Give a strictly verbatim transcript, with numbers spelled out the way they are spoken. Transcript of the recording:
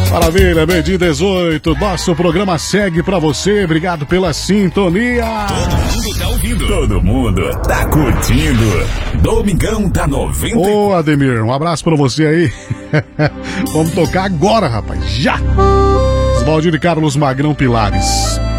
Maravilha, meio dia dezoito. Nosso programa segue pra você. Obrigado pela sintonia. Todo mundo tá ouvindo. Todo mundo tá curtindo. Domingão da noventa. Ô, Ademir, um abraço pra você aí. Vamos tocar agora, rapaz. Já! Oswaldinho e Carlos Magrão Pilares.